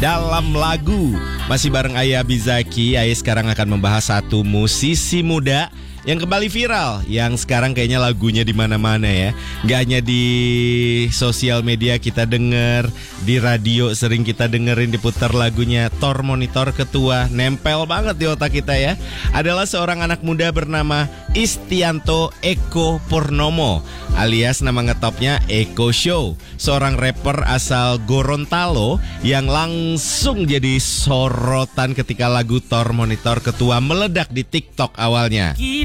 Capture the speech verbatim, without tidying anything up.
dalam lagu. Masih bareng Ayah Bizaki. Ayah sekarang akan membahas satu musisi muda yang kembali viral, yang sekarang kayaknya lagunya di mana-mana ya. Gak hanya di sosial media kita denger, di radio sering kita dengerin diputar lagunya. Tor Monitor Ketua, nempel banget di otak kita ya. Adalah seorang anak muda bernama Istianto Eko Purnomo, alias nama ngetopnya Eko Show. Seorang rapper asal Gorontalo yang langsung jadi sorotan ketika lagu Tor Monitor Ketua meledak di TikTok awalnya.